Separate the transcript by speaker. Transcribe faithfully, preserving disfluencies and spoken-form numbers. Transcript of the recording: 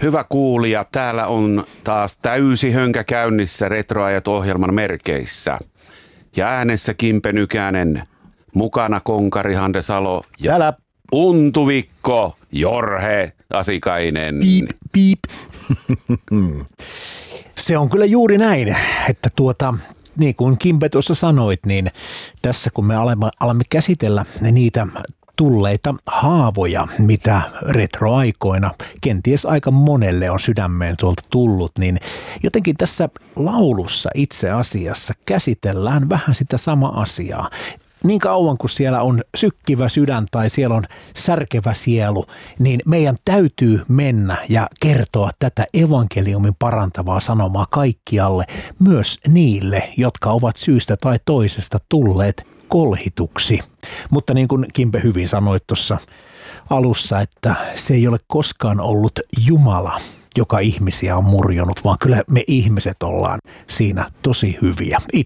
Speaker 1: Hyvä kuulija, täällä on taas täysi hönkä käynnissä Retroajat-ohjelman merkeissä. Ja äänessä Kimpe Nykänen, mukana Konkari Hande Salo ja
Speaker 2: Täällä.
Speaker 1: Untuvikko Jorhe Asikainen.
Speaker 2: Piip, piip. Se on kyllä juuri näin, että tuota, niin kuin Kimpe tuossa sanoit, niin tässä kun me alamme, alamme käsitellä niitä tulleita haavoja, mitä retroaikoina kenties aika monelle on sydämeen tuolta tullut, niin jotenkin tässä laulussa itse asiassa käsitellään vähän sitä samaa asiaa. Niin kauan kuin siellä on sykkivä sydän tai siellä on särkevä sielu, niin meidän täytyy mennä ja kertoa tätä evankeliumin parantavaa sanomaa kaikkialle, myös niille, jotka ovat syystä tai toisesta tulleet kolhituksi. Mutta niin kuin Kimpe hyvin sanoi tuossa alussa, että se ei ole koskaan ollut Jumala, joka ihmisiä on murjonut, vaan kyllä me ihmiset ollaan siinä tosi hyviä.